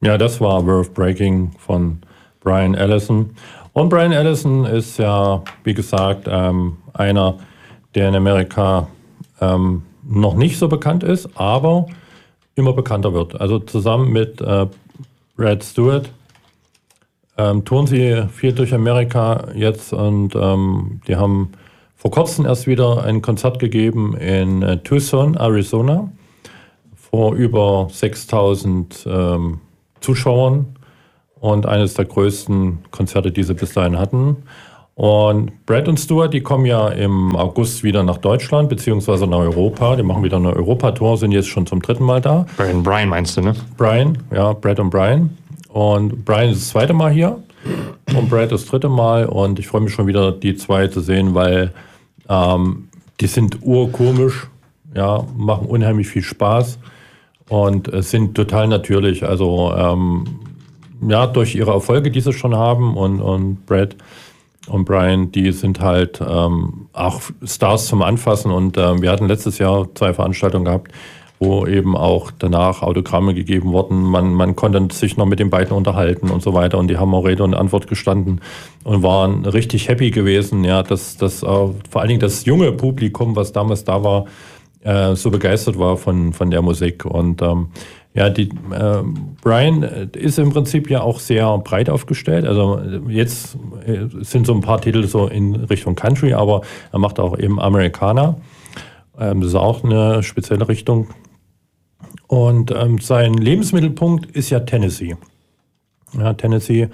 Ja, das war Worth Breaking von Brian Ellison. Und Brian Ellison ist ja, wie gesagt, einer, der in Amerika noch nicht so bekannt ist, aber immer bekannter wird. Also zusammen mit Brad Stewart touren sie viel durch Amerika jetzt und die haben vor kurzem erst wieder ein Konzert gegeben in Tucson, Arizona, vor über 6.000 Zuschauern und eines der größten Konzerte, die sie bis dahin hatten. Und Brad und Stuart, die kommen ja im August wieder nach Deutschland, beziehungsweise nach Europa. Die machen wieder eine Europatour, sind jetzt schon zum 3. Mal da. Brian meinst du, ne? Brian, ja, Brad und Brian. Und Brian ist das 2. Mal hier und Brad das 3. Mal. Und ich freue mich schon wieder, die 2 zu sehen, weil die sind urkomisch, ja, machen unheimlich viel Spaß und sind total natürlich. Also ja, durch ihre Erfolge, die sie schon haben und Brad und Brian, die sind halt auch Stars zum Anfassen und wir hatten letztes Jahr 2 Veranstaltungen gehabt, wo eben auch danach Autogramme gegeben wurden. Man konnte sich noch mit den beiden unterhalten und so weiter und die haben auch Rede und Antwort gestanden und waren richtig happy gewesen, ja, dass vor allen Dingen das junge Publikum, was damals da war, so begeistert war von der Musik und ja, Brian ist im Prinzip ja auch sehr breit aufgestellt. Also jetzt sind so ein paar Titel so in Richtung Country, aber er macht auch eben Americana. Das ist auch eine spezielle Richtung. Und sein Lebensmittelpunkt ist ja Tennessee. Ja, Tennessee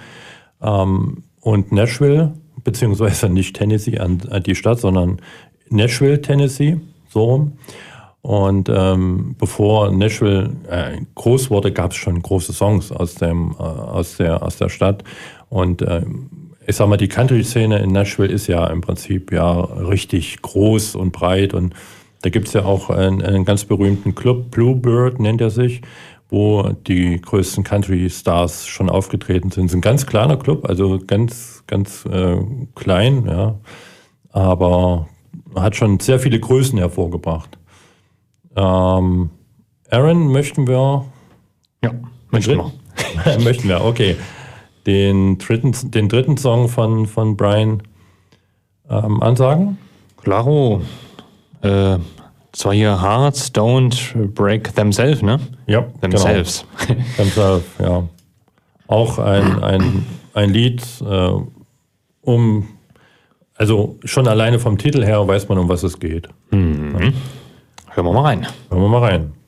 und Nashville, beziehungsweise nicht Tennessee an die Stadt, sondern Nashville, Tennessee, so rum. Und bevor Nashville groß wurde, gab es schon große Songs aus der Stadt. Und ich sag mal, die Country-Szene in Nashville ist ja im Prinzip ja richtig groß und breit. Und da gibt es ja auch einen ganz berühmten Club, Bluebird nennt er sich, wo die größten Country-Stars schon aufgetreten sind. Es ist ein ganz kleiner Club, also ganz, ganz klein, ja, aber hat schon sehr viele Größen hervorgebracht. Aaron, möchten wir? Ja, möchten wir. Möchten wir, okay. Den dritten Song von Brian ansagen? Klaro. Zwar hier Hearts Don't Break Themselves, ne? Ja, Themselves. Genau. Themselves, ja. Auch ein Lied, also schon alleine vom Titel her weiß man, um was es geht. Mhm. Hören wir mal rein. Hören wir mal rein.